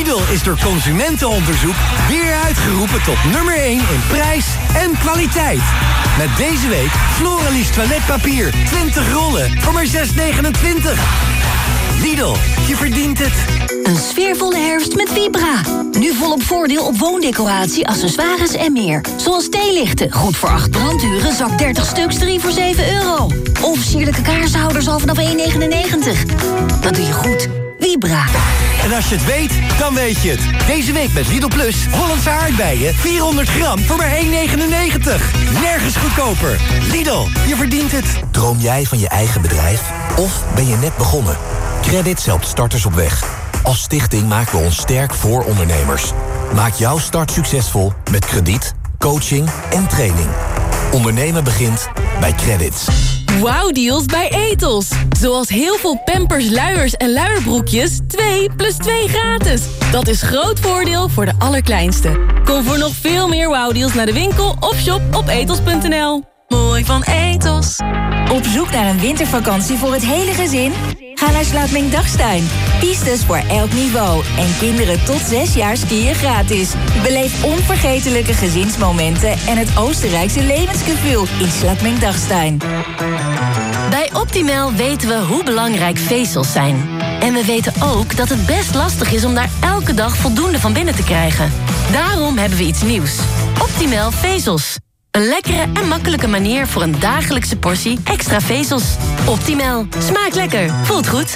Lidl is door consumentenonderzoek weer uitgeroepen tot nummer 1 in prijs en kwaliteit. Met deze week Floralis toiletpapier 20 rollen voor maar €6,29. Lidl, je verdient het. Een sfeervolle herfst met Vibra. Nu volop voordeel op woondecoratie, accessoires en meer. Zoals theelichten, goed voor 8 branduren, zak 30 stuks, 3 voor €7. Of sierlijke kaarshouders al vanaf €1,99. Dat doe je goed. Vibra. En als je het weet, dan weet je het. Deze week met Lidl Plus, Hollandse aardbeien, 400 gram voor maar €1,99. Nergens goedkoper. Lidl, je verdient het. Droom jij van je eigen bedrijf? Of ben je net begonnen? Credits helpt starters op weg. Als stichting maken we ons sterk voor ondernemers. Maak jouw start succesvol met krediet, coaching en training. Ondernemen begint bij Credits. Wauw-deals bij Ethos. Zoals heel veel Pampers, luiers en luierbroekjes 2 plus 2 gratis. Dat is groot voordeel voor de allerkleinste. Kom voor nog veel meer wauw-deals naar de winkel of shop op ethos.nl. Mooi van Ethos. Op zoek naar een wintervakantie voor het hele gezin? Ga naar Slaapming Dagstein. Pistes voor elk niveau. En kinderen tot 6 jaar skiën gratis. Beleef onvergetelijke gezinsmomenten en het Oostenrijkse levensgevoel in Slaapming Dagstein. Bij Optimal weten we hoe belangrijk vezels zijn. En we weten ook dat het best lastig is om daar elke dag voldoende van binnen te krijgen. Daarom hebben we iets nieuws. Optimal vezels. Een lekkere en makkelijke manier voor een dagelijkse portie extra vezels. Optimal. Smaakt lekker. Voelt goed.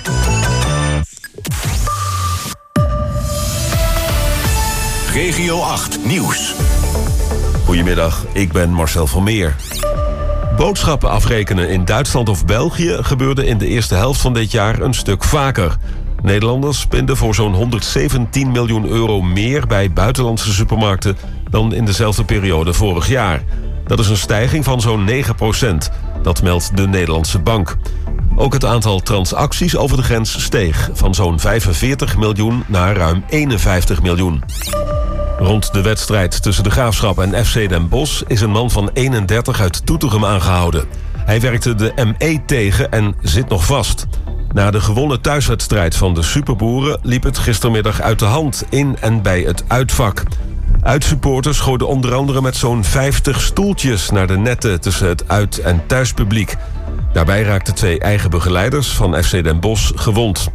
Regio 8 Nieuws. Goedemiddag, ik ben Marcel van Meer. Boodschappen afrekenen in Duitsland of België gebeurde in de eerste helft van dit jaar een stuk vaker. Nederlanders spenden voor zo'n €117 miljoen meer bij buitenlandse supermarkten dan in dezelfde periode vorig jaar. Dat is een stijging van zo'n 9%. Dat meldt de Nederlandse Bank. Ook het aantal transacties over de grens steeg van zo'n 45 miljoen naar ruim 51 miljoen. Rond de wedstrijd tussen de Graafschap en FC Den Bosch is een man van 31 uit Doetinchem aangehouden. Hij werkte de ME tegen en zit nog vast. Na de gewonnen thuiswedstrijd van de Superboeren liep het gistermiddag uit de hand in en bij het uitvak. Uitsupporters gooiden onder andere met zo'n 50 stoeltjes naar de netten tussen het uit- en thuispubliek. Daarbij raakten 2 eigen begeleiders van FC Den Bosch gewond.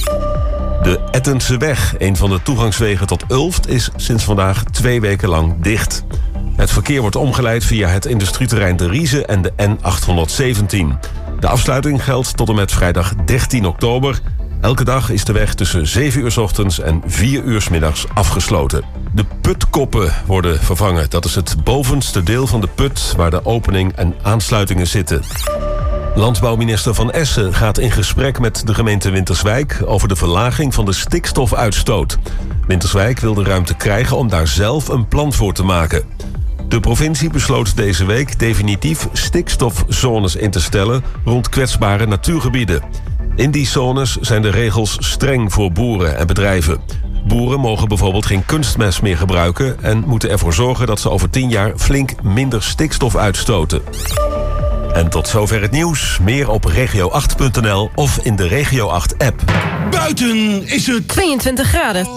De Ettenseweg, een van de toegangswegen tot Ulft, is sinds vandaag 2 weken lang dicht. Het verkeer wordt omgeleid via het industrieterrein De Rieze en de N817. De afsluiting geldt tot en met vrijdag 13 oktober. Elke dag is de weg tussen 7 uur 's ochtends en 4 uur 's middags afgesloten. De putkoppen worden vervangen. Dat is het bovenste deel van de put waar de opening en aansluitingen zitten. Landbouwminister Van Essen gaat in gesprek met de gemeente Winterswijk over de verlaging van de stikstofuitstoot. Winterswijk wil de ruimte krijgen om daar zelf een plan voor te maken. De provincie besloot deze week definitief stikstofzones in te stellen rond kwetsbare natuurgebieden. In die zones zijn de regels streng voor boeren en bedrijven. Boeren mogen bijvoorbeeld geen kunstmest meer gebruiken en moeten ervoor zorgen dat ze over 10 jaar flink minder stikstof uitstoten. En tot zover het nieuws. Meer op regio8.nl of in de Regio 8-app. Buiten is het 22 graden.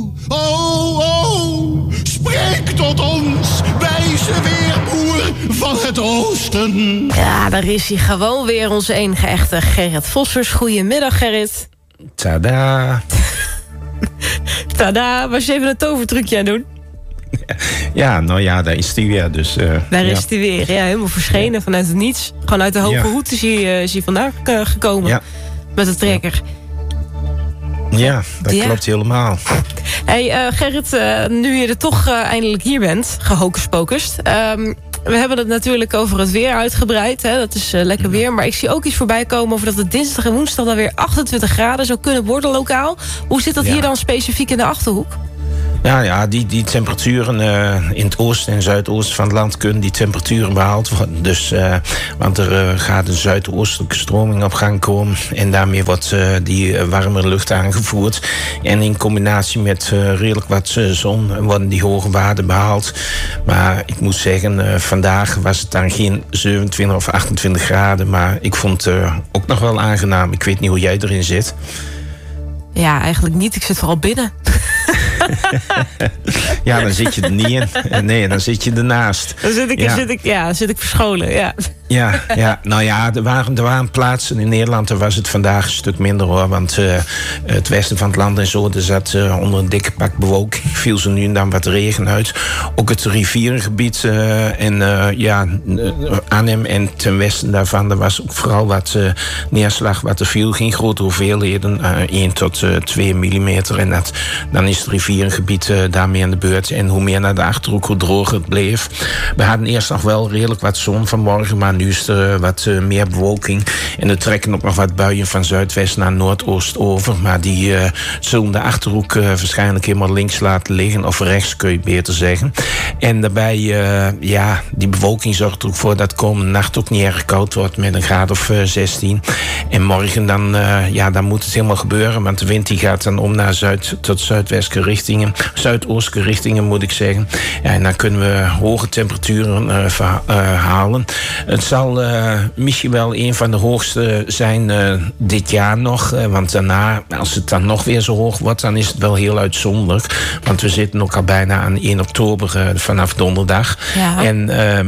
Oh, spreek tot ons, wijze weerboer van het oosten. Ja, daar is hij gewoon weer, onze enige echte Gerrit Vossers. Goedemiddag, Gerrit. Tada. Tada, was je even een tovertrucje aan doen? Ja, nou ja, daar is hij weer. Dus, daar is hij weer, ja, helemaal verschenen vanuit het niets. Gewoon uit de hoge hoed is hij vandaag gekomen. Ja. Met de trekker. Ja, dat klopt helemaal. Hey, Gerrit, nu je er toch eindelijk hier bent, gehokuspokust. We hebben het natuurlijk over het weer uitgebreid. Hè? Dat is lekker weer. Maar ik zie ook iets voorbij komen over dat het dinsdag en woensdag dan weer 28 graden zou kunnen worden lokaal. Hoe zit dat hier dan specifiek in de Achterhoek? Ja, die temperaturen in het oosten en zuidoosten van het land kunnen die temperaturen behaald worden. Dus, want er gaat een zuidoostelijke stroming op gang komen. En daarmee wordt die warme lucht aangevoerd. En in combinatie met redelijk wat zon worden die hoge waarden behaald. Maar ik moet zeggen, vandaag was het dan geen 27 of 28 graden. Maar ik vond het ook nog wel aangenaam. Ik weet niet hoe jij erin zit. Ja, eigenlijk niet. Ik zit vooral binnen. Ja, dan zit je er niet in. Nee, dan zit je ernaast. Dan zit ik verscholen, ja. Ja, nou ja, er waren plaatsen in Nederland, daar was het vandaag een stuk minder hoor. Want het westen van het land en zo, er zat onder een dikke pak bewolking. Viel zo nu en dan wat regen uit. Ook het rivierengebied Arnhem en ten westen daarvan, er was ook vooral wat neerslag wat er viel. Geen grote hoeveelheden, 1 tot 2 millimeter. En dan is het rivierengebied daarmee aan de beurt. En hoe meer naar de Achterhoek, hoe droger het bleef. We hadden eerst nog wel redelijk wat zon vanmorgen, maar nu is er wat meer bewolking. En er trekken ook nog wat buien van zuidwest naar noordoost over. Maar die zullen de Achterhoek waarschijnlijk helemaal links laten liggen. Of rechts, kun je beter zeggen. En daarbij, die bewolking zorgt er ook voor dat de komende nacht ook niet erg koud wordt met een graad of 16. En morgen dan moet het helemaal gebeuren. Want de wind die gaat dan om naar zuid tot zuidoostelijke richtingen moet ik zeggen. Ja, en dan kunnen we hoge temperaturen halen. Het zal misschien wel een van de hoogste zijn dit jaar nog. Want daarna, als het dan nog weer zo hoog wordt, dan is het wel heel uitzonderlijk. Want we zitten ook al bijna aan 1 oktober vanaf donderdag. Ja. En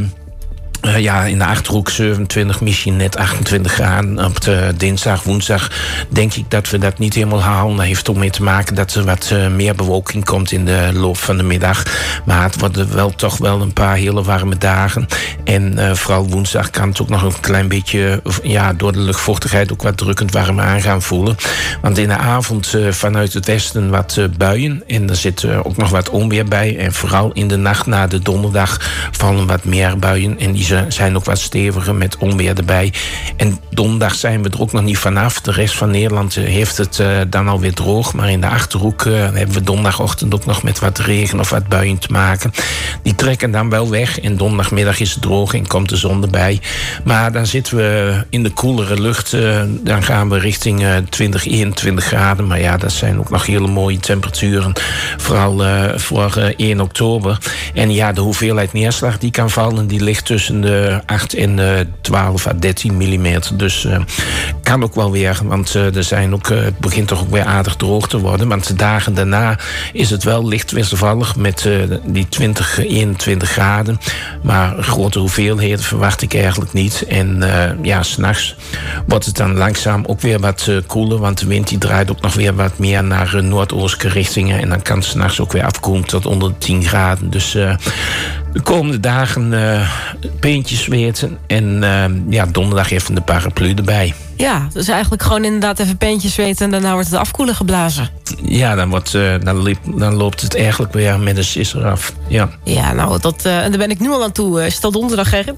in de Achterhoek 27, misschien net 28 graden. Op de dinsdag, woensdag denk ik dat we dat niet helemaal halen. Dat heeft ook mee te maken dat er wat meer bewolking komt in de loop van de middag. Maar het worden toch wel een paar hele warme dagen. En vooral woensdag kan het ook nog een klein beetje, door de luchtvochtigheid ook wat drukkend warm aan gaan voelen. Want in de avond vanuit het westen wat buien. En er zit ook nog wat onweer bij. En vooral in de nacht na de donderdag vallen wat meer buien. En die zijn ook wat steviger met onweer erbij. En donderdag zijn we er ook nog niet vanaf. De rest van Nederland heeft het dan alweer droog. Maar in de Achterhoek hebben we donderdagochtend ook nog met wat regen of wat buien te maken. Die trekken dan wel weg. En donderdagmiddag is het droog en komt de zon erbij. Maar dan zitten we in de koelere lucht. Dan gaan we richting 20, 21 graden. Maar ja, dat zijn ook nog hele mooie temperaturen. Vooral voor 1 oktober. En ja, de hoeveelheid neerslag die kan vallen, die ligt tussen de 8 en 12 à 13 millimeter. Dus kan ook wel weer. Want het begint toch ook weer aardig droog te worden. Want de dagen daarna is het wel licht wisselvallig met die 20, 21 graden. Maar grote hoeveelheden verwacht ik eigenlijk niet. En 's nachts wordt het dan langzaam ook weer wat koeler. Want de wind die draait ook nog weer wat meer naar noordoostelijke richtingen. En dan kan het 's nachts ook weer afkoelen tot onder de 10 graden. Dus de komende dagen peentjes zweten. En donderdag even de paraplu erbij. Ja, dus eigenlijk gewoon inderdaad even peentjes zweten en daarna wordt het afkoelen geblazen. Ja, dan loopt het eigenlijk weer met een sisser af. Ja, nou, daar ben ik nu al aan toe. Is het al donderdag, Gerrit?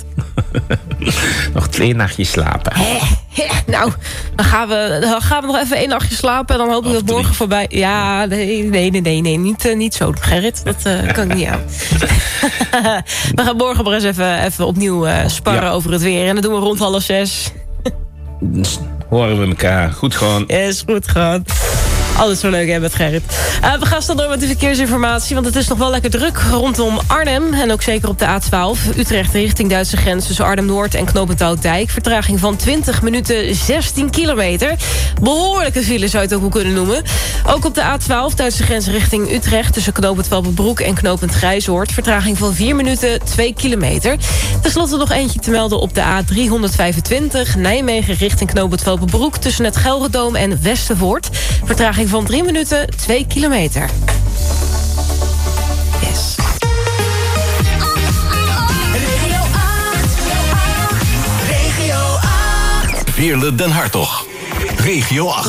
Nog 2 nachtjes slapen. Nou, dan gaan we nog even 1 nachtje slapen en dan hoop ik dat morgen voorbij. Ja, nee, niet zo, Gerrit. Dat kan ik niet aan. We gaan morgen maar eens even opnieuw sparren over het weer. En dat doen we rond 5:30. Horen we elkaar. Goed gewoon. Is goed gewoon. Altijd zo leuk, hè, met Gerrit. We gaan snel door met de verkeersinformatie, want het is nog wel lekker druk rondom Arnhem. En ook zeker op de A12. Utrecht richting Duitse grens tussen Arnhem-Noord en Knopend Ouddijk. Vertraging van 20 minuten, 16 kilometer. Behoorlijke file zou je het ook wel kunnen noemen. Ook op de A12, Duitse grens richting Utrecht tussen Knopend Velpenbroek en Knopend Grijzoord. Vertraging van 4 minuten, 2 kilometer. Ten slotte nog eentje te melden op de A325. Nijmegen richting Knopend Velpenbroek tussen het Gelredoom en Westervoort. Vertraging van 3 minuten, 2 kilometer. Yes. Regio 8. Regio 8. Veerle Den Hartog. Regio 8.